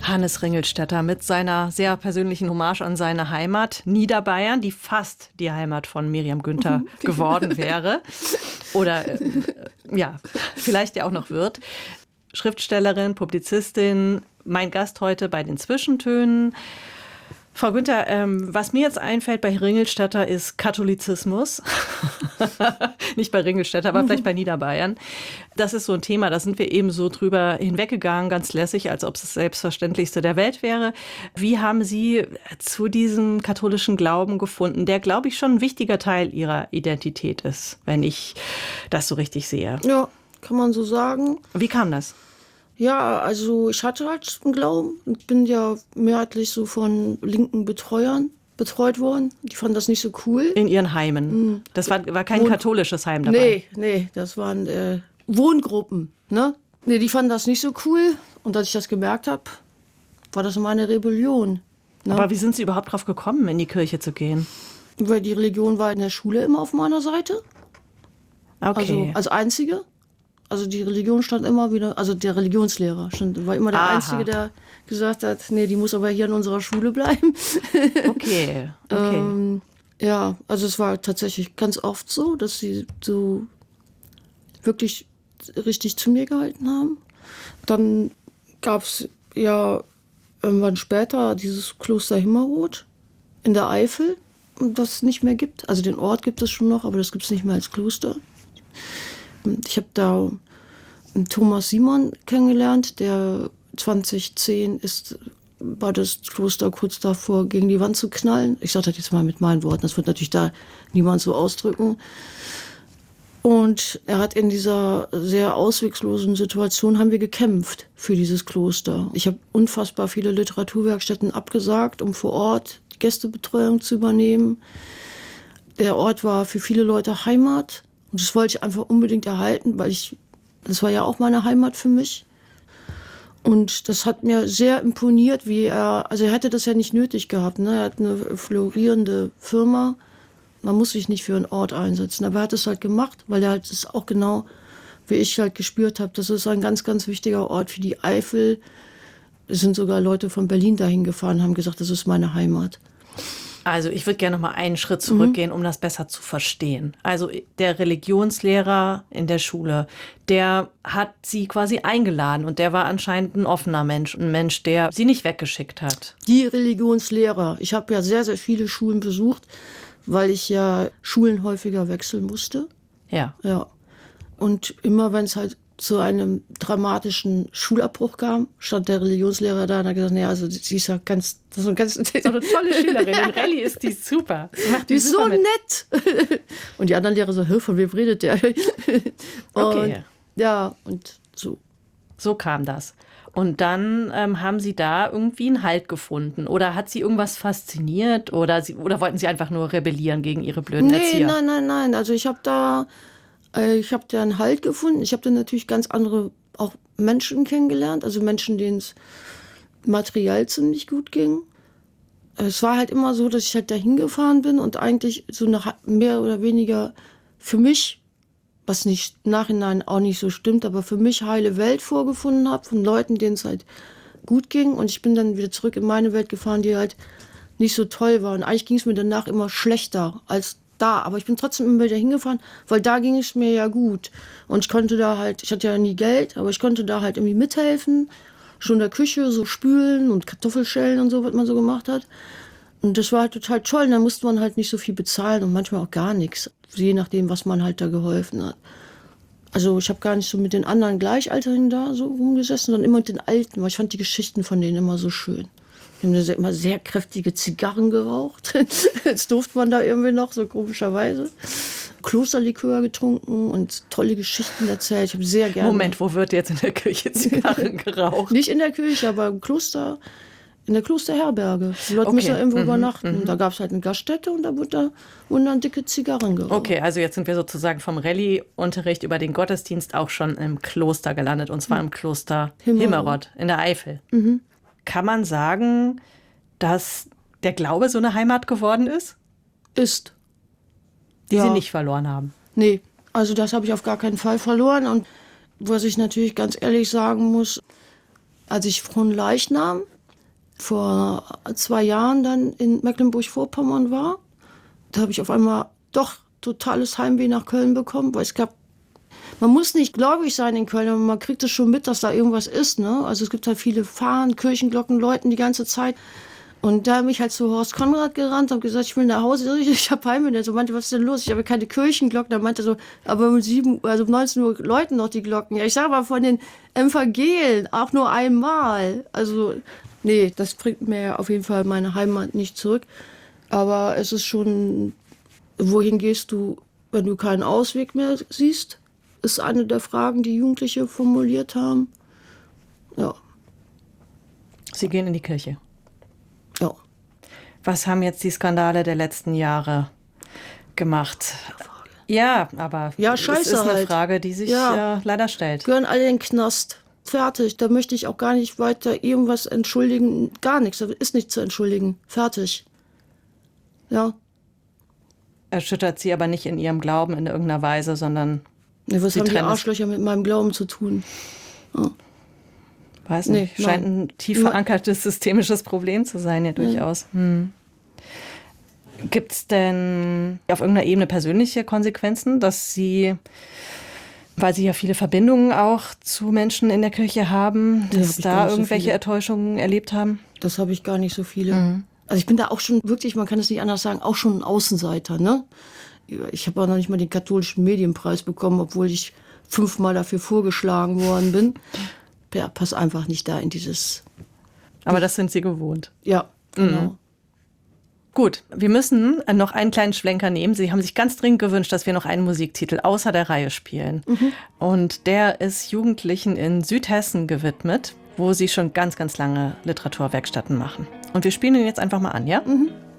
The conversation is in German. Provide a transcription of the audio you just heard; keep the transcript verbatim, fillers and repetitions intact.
Hannes Ringelstetter mit seiner sehr persönlichen Hommage an seine Heimat Niederbayern, die fast die Heimat von Miriam Günther geworden wäre. Oder äh, ja, vielleicht ja auch noch wird. Schriftstellerin, Publizistin, mein Gast heute bei den Zwischentönen. Frau Günther, ähm, was mir jetzt einfällt bei Ringelstetter ist Katholizismus. Nicht bei Ringelstetter, aber vielleicht bei Niederbayern. Das ist so ein Thema, da sind wir eben so drüber hinweggegangen, ganz lässig, als ob es das Selbstverständlichste der Welt wäre. Wie haben Sie zu diesem katholischen Glauben gefunden, der, glaube ich, schon ein wichtiger Teil Ihrer Identität ist, wenn ich das so richtig sehe? Ja, kann man so sagen. Wie kam das? Ja, also ich hatte halt einen Glauben. Ich bin ja mehrheitlich so von linken Betreuern betreut worden. Die fanden das nicht so cool. In Ihren Heimen? Das war, war kein Wohn- katholisches Heim dabei? Nee, nee, das waren äh, Wohngruppen. Ne? Nee, die fanden das nicht so cool. Und als ich das gemerkt habe, war das meine Rebellion. Ne? Aber wie sind Sie überhaupt drauf gekommen, in die Kirche zu gehen? Weil die Religion war in der Schule immer auf meiner Seite. Okay. Also als einzige. Also die Religion stand immer wieder, also der Religionslehrer stand, war immer der Aha. Einzige, der gesagt hat, nee, die muss aber hier in unserer Schule bleiben. Okay, okay. ähm, ja, also es war tatsächlich ganz oft so, dass sie so wirklich richtig zu mir gehalten haben. Dann gab es ja irgendwann später dieses Kloster Himmerod in der Eifel, das es nicht mehr gibt. Also den Ort gibt es schon noch, aber das gibt es nicht mehr als Kloster. Ich habe da Thomas Simon kennengelernt, der zwanzig zehn ist, war das Kloster kurz davor, gegen die Wand zu knallen. Ich sage das jetzt mal mit meinen Worten, das wird natürlich da niemand so ausdrücken. Und er hat in dieser sehr ausweglosen Situation, haben wir gekämpft für dieses Kloster. Ich habe unfassbar viele Literaturwerkstätten abgesagt, um vor Ort die Gästebetreuung zu übernehmen. Der Ort war für viele Leute Heimat. Und das wollte ich einfach unbedingt erhalten, weil ich, das war ja auch meine Heimat für mich. Und das hat mir sehr imponiert, wie er, also er hätte das ja nicht nötig gehabt, ne? Er hat eine florierende Firma. Man muss sich nicht für einen Ort einsetzen, aber er hat es halt gemacht, weil er halt es auch genau, wie ich halt gespürt habe, das ist ein ganz, ganz wichtiger Ort für die Eifel. Es sind sogar Leute von Berlin dahin gefahren, haben gesagt, das ist meine Heimat. Also ich würde gerne noch mal einen Schritt zurückgehen, um das besser zu verstehen. Also der Religionslehrer in der Schule, der hat Sie quasi eingeladen und der war anscheinend ein offener Mensch, ein Mensch, der Sie nicht weggeschickt hat. Die Religionslehrer. Ich habe ja sehr, sehr viele Schulen besucht, weil ich ja Schulen häufiger wechseln musste. Ja. Ja. Und immer wenn es halt zu einem dramatischen Schulabbruch kam, stand der Religionslehrer da und hat gesagt, nee, also sie ist ja ganz, das ist eine ganz So eine tolle Schülerin. In Rallye ist die super. Die, macht die ist so super mit. nett. Und die anderen Lehrer so, hör, von wem redet der? Und, Okay. ja, und so. So kam das. Und dann ähm, haben Sie da irgendwie einen Halt gefunden? Oder hat Sie irgendwas fasziniert? Oder, Sie, oder wollten Sie einfach nur rebellieren gegen Ihre blöden Nee, Erzieher? nein, nein, nein. Also ich habe da, äh, ich habe da einen Halt gefunden. Ich habe da natürlich ganz andere auch Menschen kennengelernt. Also Menschen, denen es materiell ziemlich gut ging. Es war halt immer so, dass ich halt da hingefahren bin und eigentlich so eine mehr oder weniger für mich, was nicht im Nachhinein auch nicht so stimmt, aber für mich heile Welt vorgefunden habe von Leuten, denen es halt gut ging. Und ich bin dann wieder zurück in meine Welt gefahren, die halt nicht so toll war. Und eigentlich ging es mir danach immer schlechter als da. Aber ich bin trotzdem immer wieder hingefahren, weil da ging es mir ja gut. Und ich konnte da halt, ich hatte ja nie Geld, aber ich konnte da halt irgendwie mithelfen. Schon in der Küche so spülen und Kartoffelschälen und so, was man so gemacht hat. Und das war halt total toll. Und dann musste man halt nicht so viel bezahlen und manchmal auch gar nichts. Je nachdem, was man halt da geholfen hat. Also ich habe gar nicht so mit den anderen Gleichaltrigen da so rumgesessen, sondern immer mit den Alten, weil ich fand die Geschichten von denen immer so schön. Die haben sehr- immer sehr kräftige Zigarren geraucht. Jetzt durfte man da irgendwie noch, so komischerweise. Klosterlikör getrunken und tolle Geschichten erzählt. Ich habe sehr gerne... Moment, wo wird jetzt in der Küche Zigarren geraucht? Nicht in der Kirche, aber im Kloster, in der Klosterherberge. Die Leute Okay. müssen ja irgendwo Mhm, übernachten. Da gab es halt eine Gaststätte und da wurde da, wurden dann dicke Zigarren geraucht. Okay, also jetzt sind wir sozusagen vom Rallye-Unterricht über den Gottesdienst auch schon im Kloster gelandet. Und zwar im Kloster Himmerod. Himmerod in der Eifel. Kann man sagen, dass der Glaube so eine Heimat geworden ist, Ist. die Ja. Sie nicht verloren haben? Nee, also das habe ich auf gar keinen Fall verloren. Und was ich natürlich ganz ehrlich sagen muss, als ich Fronleichnam vor zwei Jahren dann in Mecklenburg-Vorpommern war, da habe ich auf einmal doch totales Heimweh nach Köln bekommen, weil es gab, man muss nicht gläubig sein in Köln, aber man kriegt es schon mit, dass da irgendwas ist, ne? Also es gibt halt viele Fahnen, Kirchenglocken, Leuten die ganze Zeit. Und da habe ich halt zu Horst Konrad gerannt und gesagt, ich will nach Hause, ich habe Heimweh. Der so meinte, was ist denn los? Ich habe keine Kirchenglocken. Da meinte er so, aber um sieben, also um neunzehn Uhr läuten noch die Glocken. Ja, ich sage aber von den Evangelien auch nur einmal. Also nee, das bringt mir auf jeden Fall meine Heimat nicht zurück. Aber es ist schon, wohin gehst du, wenn du keinen Ausweg mehr siehst? Ist eine der Fragen, die Jugendliche formuliert haben. Ja. Sie gehen in die Kirche. Ja. Was haben jetzt die Skandale der letzten Jahre gemacht? Ja, aber ja, es scheiße ist eine halt. Frage, die sich ja. äh, leider stellt. Gehören alle in den Knast. Fertig. Da möchte ich auch gar nicht weiter irgendwas entschuldigen. Gar nichts. Da ist nichts zu entschuldigen. Fertig. Ja. Erschüttert sie aber nicht in ihrem Glauben in irgendeiner Weise, sondern Ja, was sie haben die trennen es- Arschlöcher mit meinem Glauben zu tun? Ja. Weiß Nee, nicht, scheint nein. ein tief verankertes systemisches Problem zu sein, ja durchaus. Hm. Gibt es denn auf irgendeiner Ebene persönliche Konsequenzen, dass Sie, weil Sie ja viele Verbindungen auch zu Menschen in der Kirche haben, Nee, dass hab ich da gar nicht so irgendwelche viele. Enttäuschungen erlebt haben? Das habe ich gar nicht so viele. Also ich bin da auch schon wirklich, man kann es nicht anders sagen, auch schon ein Außenseiter. Ne? Ich habe auch noch nicht mal den katholischen Medienpreis bekommen, obwohl ich fünfmal dafür vorgeschlagen worden bin. Ja, pass einfach nicht da in dieses, Aber das sind Sie gewohnt. ja, genau. Gut, wir müssen noch einen kleinen Schlenker nehmen. Sie haben sich ganz dringend gewünscht, dass wir noch einen Musiktitel außer der Reihe spielen. Und der ist Jugendlichen in Südhessen gewidmet, wo sie schon ganz, ganz lange Literaturwerkstätten machen. Und wir spielen ihn jetzt einfach mal an, ja? Mhm.